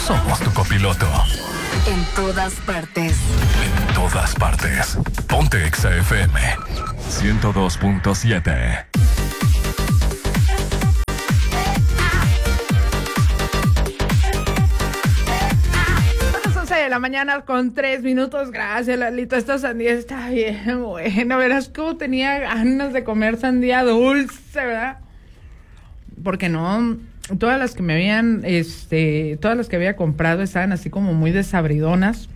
somos tu copiloto. En todas partes. En todas partes. Ponte Exa FM 102.7. De la mañana con 3 minutos. Gracias, Lalito. Esta sandía está bien buena. Verás cómo tenía ganas de comer sandía dulce, ¿verdad? Porque no, todas las que me habían, todas las que había comprado estaban así como muy desabridonas.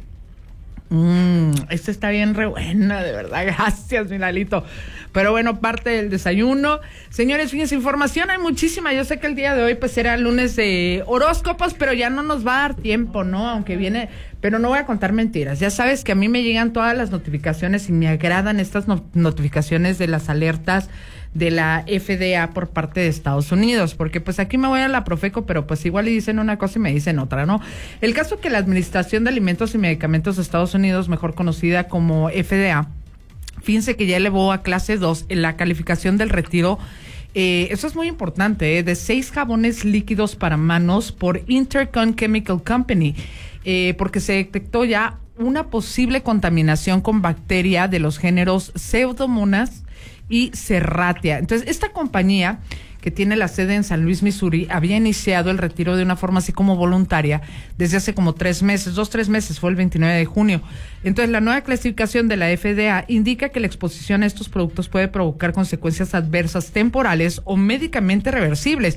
Esta está bien re buena, de verdad. Gracias, mi Lalito. Pero bueno, parte del desayuno. Señores, fíjense, información hay muchísima. Yo sé que el día de hoy pues era lunes de horóscopos, pero ya no nos va a dar tiempo, ¿no? Aunque viene, pero no voy a contar mentiras. Ya sabes que a mí me llegan todas las notificaciones y me agradan estas notificaciones de las alertas de la FDA por parte de Estados Unidos, porque pues aquí me voy a la Profeco, pero pues igual le dicen una cosa y me dicen otra, ¿no? El caso que la Administración de Alimentos y Medicamentos de Estados Unidos, mejor conocida como FDA, fíjense que ya elevó a clase 2 en la calificación del retiro. Eso es muy importante, de 6 jabones líquidos para manos por Intercon Chemical Company, porque se detectó ya una posible contaminación con bacteria de los géneros Pseudomonas y Serratia. Entonces, esta compañía, que tiene la sede en San Luis, Missouri, había iniciado el retiro de una forma así como voluntaria desde hace como 3 meses, 3 meses, fue el 29 de junio. Entonces, la nueva clasificación de la FDA indica que la exposición a estos productos puede provocar consecuencias adversas temporales o médicamente reversibles,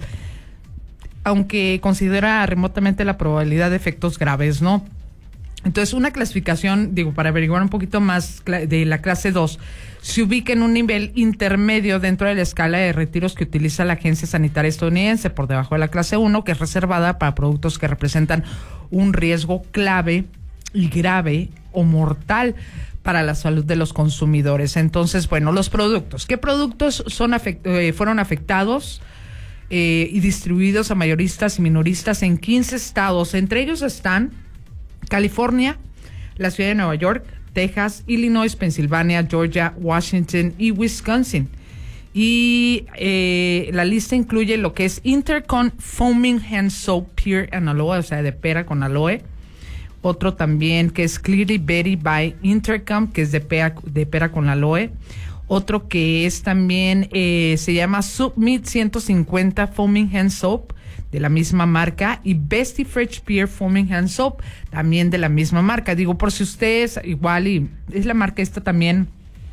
aunque considera remotamente la probabilidad de efectos graves, ¿no? Entonces, una clasificación, para averiguar un poquito más de la clase 2, se ubica en un nivel intermedio dentro de la escala de retiros que utiliza la Agencia Sanitaria Estadounidense, por debajo de la clase 1, que es reservada para productos que representan un riesgo clave y grave o mortal para la salud de los consumidores. Entonces, bueno, los productos. ¿Qué productos fueron afectados y distribuidos a mayoristas y minoristas en 15 estados? Entre ellos están California, la ciudad de Nueva York, Texas, Illinois, Pensilvania, Georgia, Washington y Wisconsin. Y la lista incluye lo que es Intercon Foaming Hand Soap Pear and Aloe, o sea, de pera con aloe. Otro también que es Cleary Berry by Intercom, que es de pera con aloe. Otro que es también, se llama Submit 150 Foaming Hand Soap, de la misma marca, y Bestie Fresh Pear Foaming Hand Soap, también de la misma marca. Por si ustedes igual, y es la marca esta también,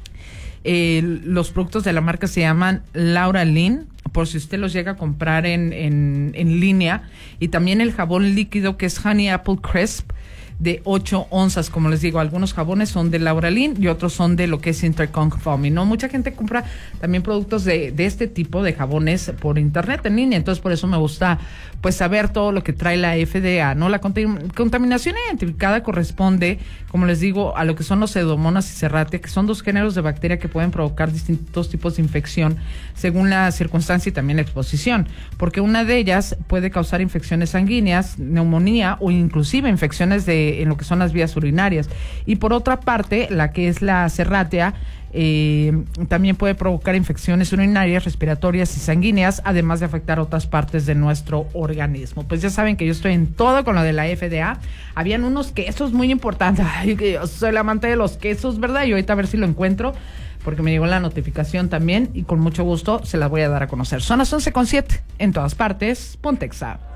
los productos de la marca se llaman Laura Lynn, por si usted los llega a comprar en línea, y también el jabón líquido que es Honey Apple Crisp, de 8 onzas, como les digo, algunos jabones son de Laura Lynn y otros son de lo que es Intercon Foaming, ¿no? Mucha gente compra también productos de este tipo de jabones por internet, en línea, entonces por eso me gusta pues saber todo lo que trae la FDA, ¿no? La contaminación identificada corresponde, como les digo, a lo que son los Pseudomonas y Serratia, que son 2 géneros de bacteria que pueden provocar distintos tipos de infección según la circunstancia y también la exposición, porque una de ellas puede causar infecciones sanguíneas, neumonía o inclusive infecciones en lo que son las vías urinarias. Y por otra parte, la que es la Serratia, también puede provocar infecciones urinarias, respiratorias y sanguíneas, además de afectar otras partes de nuestro organismo. Pues ya saben que yo estoy en todo con lo de la FDA. Habían unos quesos muy importantes. Ay, que yo soy la amante de los quesos, ¿verdad? Y ahorita a ver si lo encuentro, porque me llegó la notificación también y con mucho gusto se las voy a dar a conocer. Son las 11:07, en todas partes, Ponte Exa.